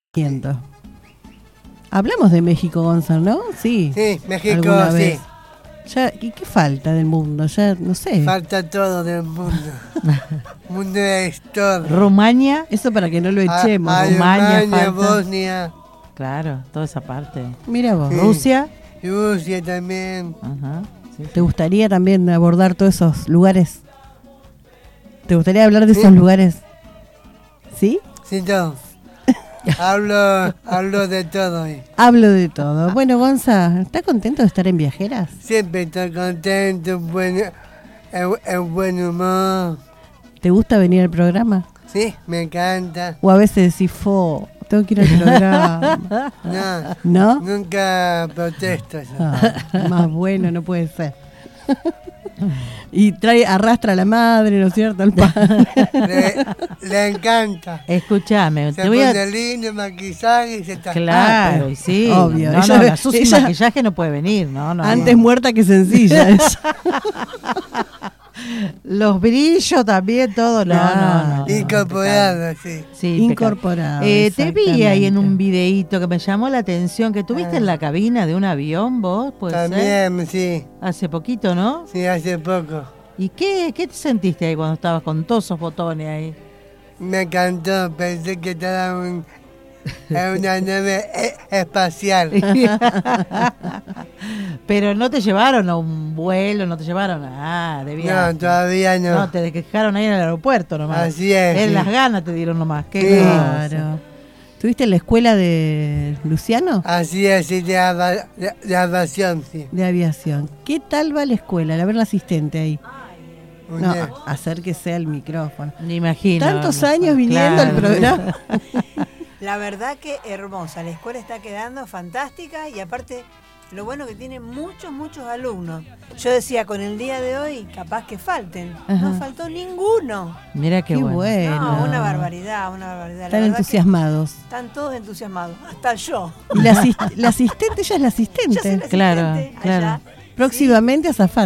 Siento. Hablamos de México, Gonzalo, ¿no? Sí. Sí, México, ¿Alguna sí. vez? Ya, ¿y qué falta del mundo? Ya, no sé. Falta todo del mundo. Mundo es todo. Rumania, Eso para que no lo echemos. Rumania, Alemania, falta. Bosnia, claro, toda esa parte. Mira vos. Sí. Rusia, Rusia también. ajá. Sí, ¿Te gustaría también abordar todos esos lugares? ¿Te gustaría hablar de Sí. esos lugares? ¿Sí? Sí, todo. Hablo de todo. Hablo de todo. Bueno, Gonza, ¿estás contento de estar en Viajeras? Siempre estoy contento, el buen humor. ¿Te gusta venir al programa? Sí, me encanta. O a veces decís, tengo que ir al programa. No, ¿No? nunca protesto. Más bueno no puede ser. Y arrastra a la madre, ¿no es cierto? Al padre. Le encanta. Escúchame, Se te voy a... pone lindo, maquillaje y se está. Claro, pero- y sí. obvio. No, Ella- la Susi ella- maquillaje no puede venir, no. Antes muerta que sencilla. Los brillos también, todo, no. Incorporado, sí. Sí, Incorporado. te vi ahí en un exactamente. videíto que me llamó la atención, que tuviste en la cabina de un avión, vos, ¿puede ser? También, sí. Hace poquito, ¿no? Sí, hace poco. ¿Y qué te sentiste ahí cuando estabas con todos esos botones ahí? Me encantó, pensé que estaba en una nave espacial. Pero no te llevaron a un vuelo, no te llevaron de viaje. No, todavía no. No, te dejaron ahí en el aeropuerto nomás. Así es. En sí. las ganas te dieron nomás. Qué Sí. cosa. Claro. ¿Estuviste en la escuela de Luciano? Así es, sí, de aviación, sí. De aviación. ¿Qué tal va la escuela? A ver la asistente ahí. No, Una- acérquese al micrófono. Me imagino. Tantos años viniendo al programa. La verdad que hermosa, la escuela está quedando fantástica y aparte lo bueno que tiene muchos alumnos. Yo decía, con el día de hoy capaz que falten, Ajá. no faltó ninguno. Mira qué, Qué bueno. bueno. No, una barbaridad. La Están verdad que entusiasmados. están todos entusiasmados, hasta yo. Y la asistente, ella es la asistente. Yo soy la Claro, asistente claro. allá. Próximamente azafata.